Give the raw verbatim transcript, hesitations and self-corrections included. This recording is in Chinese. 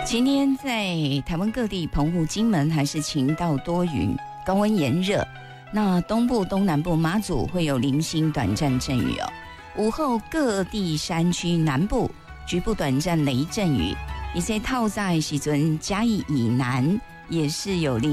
今天在台湾各地，澎湖、金门还是晴到多云，高温炎热。那东部、东南部、马祖会有零星短暂阵雨哦。午后各地山区南部局部短暂雷阵雨，一些透早的时阵，嘉义以南也是有零。